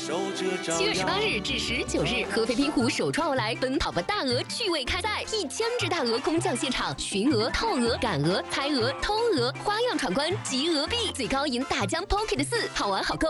7月18日至19日，合肥滨湖首创欧莱奔跑吧大鹅趣味开赛，1000只大鹅空降现场，寻鹅、套鹅、赶鹅、猜鹅、偷鹅，花样闯关集鹅币，最高赢大疆 Pocket 4，好玩好购。